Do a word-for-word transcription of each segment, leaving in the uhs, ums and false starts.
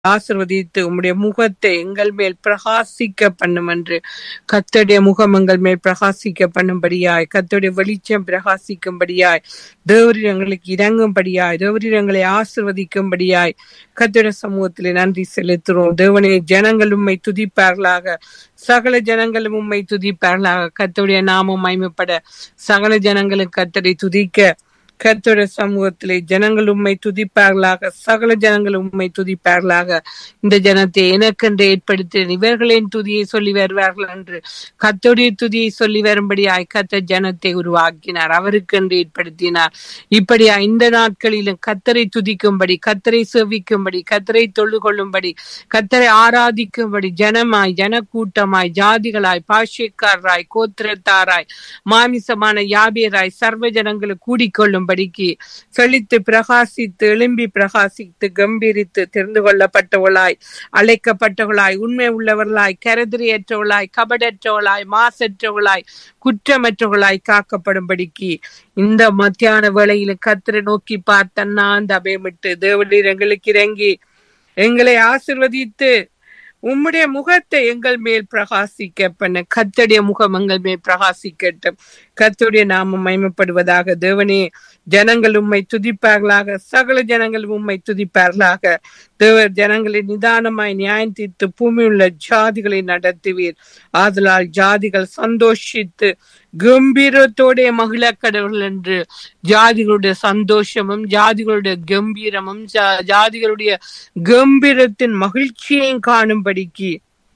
ஆசீர்வதித்து உம்முடைய முகத்தை எங்கள் மேல் பிரகாசிக்க பண்ணும் என்று கர்த்தருடைய முகம் எங்கள் மேல் பிரகாசிக்க பண்ணும்படியாய், கர்த்தருடைய வெளிச்சம் பிரகாசிக்கும்படியாய், தேவரீர் எங்களுக்கு இறங்கும்படியாய், தேவரீர் எங்களை ஆசீர்வதிக்கும்படியாய் கர்த்தருடைய சமூகத்திலே நன்றி செலுத்துகிறோம். தேவனே, ஜனங்கள் உம்மை துதிப்பார்களாக, சகல ஜனங்களும் உம்மை துதிப்பார்களாக. கர்த்தருடைய நாமம் மகிமைப்பட சகல ஜனங்களும் கர்த்தரை துதிக்க கர்த்தருடைய சமூகத்திலே ஜனங்கள் உம்மை துதிப்பார்களாக, சகல ஜனங்கள் உம்மை துதிப்பார்களாக. இந்த ஜனத்தை எனக்கென்று ஏற்படுத்தின இவர்களின் துதியை சொல்லி வருவார்கள் என்று கர்த்தருடைய துதியை சொல்லி வரும்படியாய் கர்த்தர் ஜனத்தை உருவாக்கினார், அவருக்கென்று ஏற்படுத்தினார். இப்படியா இந்த நாட்களிலும் கர்த்தரை துதிக்கும்படி, கர்த்தரை சேவிக்கும்படி, கர்த்தரை தொழுது கொள்ளும்படி, கர்த்தரை ஆராதிக்கும்படி ஜனமாய், ஜனக்கூட்டமாய், ஜாதிகளாய், பாஷைக்காரராய், கோத்திரத்தாராய், மாமிசமான யாபியராய் சர்வ ஜனங்களை கூடிக்கொள்ளும் படிக்கு செழித்து பிரகாசித்து எழும்பி பிரகாசித்து கம்பீரித்து தெரிந்து கொள்ளப்பட்டவளாய், அழைக்கப்பட்டவளாய், உண்மை உள்ளவர்களாய், கருதிரியற்றவளாய், கபடற்றவளாய், மாசற்றவளாய், குற்றமற்றவளாய் காக்கப்படும்படிக்கு இந்த மத்தியான வேளையில கர்த்தரை நோக்கி பார்த்தன்னா அந்த அபயமிட்டு தேவனீர் எங்களுக்கு இறங்கி எங்களை ஆசீர்வதித்து உம்முடைய முகத்தை எங்கள் மேல் பிரகாசிக்க பண்ண, கர்த்தருடைய முகம் எங்கள் மேல் பிரகாசிக்கட்டும். கர்த்தருடைய நாமம் மகிமைப்படுவதாக. தேவனே, ஜனங்கள் உம்மை துதிப்பார்களாக, சகல ஜனங்கள் உம்மை துதிப்பார்களாக. தேவர் ஜனங்களை நிதானமாய் நியாயம் தீர்த்து பூமி உள்ள ஜாதிகளை நடத்துவீர். ஆதலால் ஜாதிகள் சந்தோஷித்து கம்பீரத்தோடைய மகிழ கடவுள் என்று ஜாதிகளுடைய சந்தோஷமும் ஜாதிகளுடைய கம்பீரமும் ஜாதிகளுடைய கம்பீரத்தின் மகிழ்ச்சியையும் காணும்படிக்கு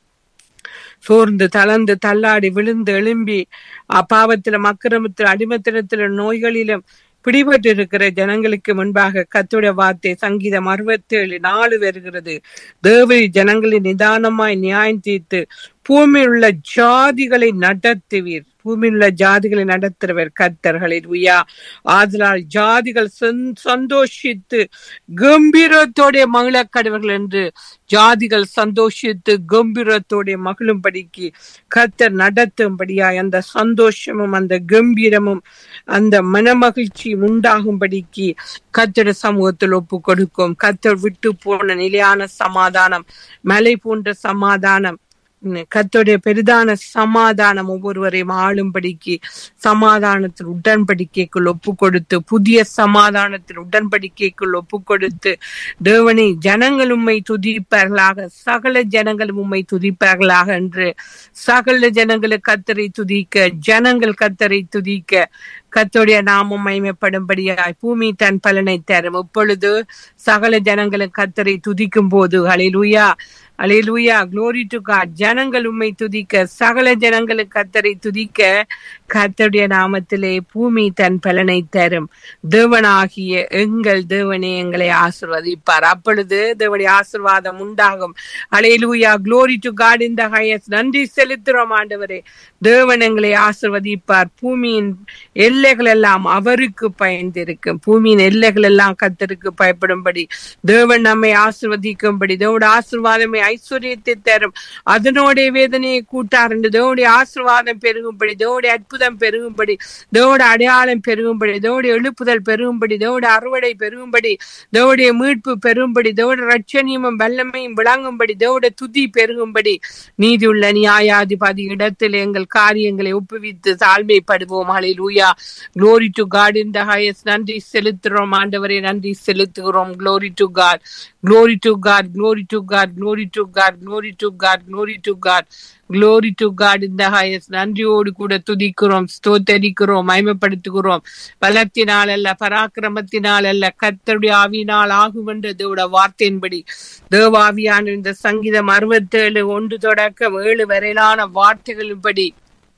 சோர்ந்து தளர்ந்து தள்ளாடி விழுந்து எழும்பி அப்பாவத்திலும் அக்கிரமத்திலும் அடிமத்தினத்திலும் நோய்களிலும் பிடிபட்டு இருக்கிற ஜனங்களுக்கு முன்பாக கர்த்தருடைய வார்த்தை சங்கீதம் அறுபத்தி ஏழு நாலு வருகிறது. தேவரி ஜனங்களை நிதானமாய் நியாயம் தீர்த்து பூமியில் உள்ள ஜாதிகளை நடத்துவீர். பூமியில் உள்ள ஜாதிகளை நடத்துறவர் கர்த்தர்களில் உயா. ஆதலால் ஜாதிகள் சந்தோஷித்து கம்பீரத்தோடைய மகிழ கடவர்கள் என்று ஜாதிகள் சந்தோஷித்து கம்பீரத்தோடைய மகிழும்படிக்கு கர்த்தர் நடத்தும்படியாய் அந்த சந்தோஷமும் அந்த கம்பீரமும் அந்த மனமகிழ்ச்சியும் உண்டாகும்படிக்கு கர்த்தர் சமூகத்தில் ஒப்பு கொடுக்கும். கர்த்தர் விட்டு போன நிலையான சமாதானம், மலை போன்ற சமாதானம், கர்த்தருடைய பெரிதான சமாதானம் ஒவ்வொருவரையும் ஆளும்படிக்கு சமாதானத்தில் உடன்படிக்கைக்குள் ஒப்பு கொடுத்து, புதிய சமாதானத்தில் உடன்படிக்கைக்குள் ஒப்பு கொடுத்து, தேவனை ஜனங்கள் உம்மை துதிப்பார்களாக, சகல ஜனங்களும் உம்மை துதிப்பார்களாக என்று சகல ஜனங்களை கர்த்தரை துதிக்க, ஜனங்கள் கர்த்தரை துதிக்க கர்த்தருடைய நாமம் மகிமைப்படும்படியாய் பூமி தன் பலனை தரும். இப்பொழுது சகல ஜனங்களும் கர்த்தரை துதிக்கும் போது ஹல்லேலூயா, ஹல்லேலூயா, glory to God. ஜனங்கள் உம்மை துதிக்க, சகல ஜனங்களும் கர்த்தரை துதிக்க, கர்த்தருடைய நாமத்திலே பூமி தன் பலனை தரும். தேவனாகிய எங்கள் தேவனே எங்களை ஆசீர்வதிப்பார். அப்பொழுது தேவனுடைய ஆசீர்வாதம் உண்டாகும். ஹல்லேலூயா, glory to God in the highest. நன்றி செலுத்துறோம் ஆண்டவரே. தேவன் எங்களை ஆசீர்வதிப்பார். பூமியின் எல்லைகள் எல்லாம் அவருக்கு பயந்திருக்கும். பூமியின் எல்லைகள் எல்லாம் கர்த்தருக்கு பயப்படும்படி தேவன் நம்மை ஆசீர்வதிக்கும்படி, தேவனுடைய ஆசீர்வாதமே ஐஸ்வர்யத்தை தரும், அதனுடைய வேதனையை கூட்டார் என்று தேவனுடைய ஆசீர்வாதம் பெருகும்படி, தேவனுடைய அற்புதம் பெருகும்படி, தேவனுடைய அடையாளம் பெருகும்படி, தேவனுடைய எழுப்புதல் பெருகும்படி, தேவனுடைய அறுவடை பெருகும்படி, தேவனுடைய மீட்பு பெருகும்படி, தேவனுடைய ரட்சணியமும் வல்லமையும் விளங்கும்படி, தேவனுடைய துதி பெருகும்படி நீதியுள்ள நியாயாதிபதி இடத்தில் எங்கள் காரியங்களை ஒப்புவித்து தாழ்மைப்படுவோம். ஹல்லேலூயா, glory to God in the highest. நன்றி செலுத்துகிறோம் ஆண்டவரே, நன்றி செலுத்துகிறோம். glory to God, glory to God, glory to God, glory to God, glory to God, glory to God, glory to God in the highest. நன்றியோடு கூட துதிக்கிறோம், ஸ்தோத்தரிக்கிறோம், மகிமைப்படுத்துகிறோம். பலத்தினால் அல்ல, பராக்கிரமத்தினால் அல்ல, கர்த்தருடைய ஆவியினால் ஆகும் என்ற தேவனுடைய வார்த்தையின்படி தேவாவியான இந்த சங்கீதம் அறுபத்தி ஏழு ஒன்று தொடக்கம் ஏழு வரையிலான வார்த்தைகளின்படி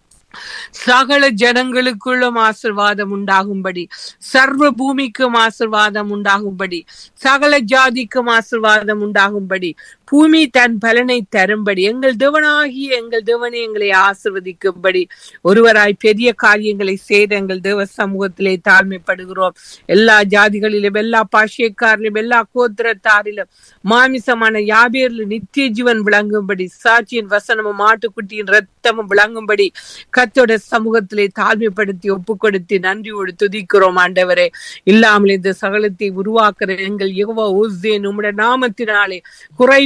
சகல ஜனங்களுக்குள்ளும் ஆசீர்வாதம் உண்டாகும்படி, சர்வ பூமிக்கும் ஆசீர்வாதம் உண்டாகும்படி, சகல ஜாதிக்கும் ஆசீர்வாதம் உண்டாகும்படி, பூமி தன் பலனை தரும்படி, எங்கள் தேவனாகிய எங்கள் தேவனை எங்களை ஆசீர்வதிக்கும்படி ஒருவராய் பெரிய காரியங்களை செய்த எங்கள் தேவ சமூகத்திலே தாழ்மைப்படுகிறோம். எல்லா ஜாதிகளிலும், எல்லா பாஷைக்காரிலும், எல்லா கோத்திரத்தாரிலும், மாமிசமான யாபேரிலும் நித்திய ஜீவன் விளங்கும்படி, சாட்சியின் வசனமும் ஆட்டுக்குட்டியின் ரத்தமும் விளங்கும்படி கர்த்தருடைய சமூகத்திலே தாழ்மைப்படுத்தி ஒப்பு கொடுத்து நன்றியோடு துதிக்கிறோம் ஆண்டவரே. இல்லாமல் இந்த சகலத்தை உருவாக்குற எங்கள் யெகோவா ஓசே உம்முடைய நாமத்தினாலே குறை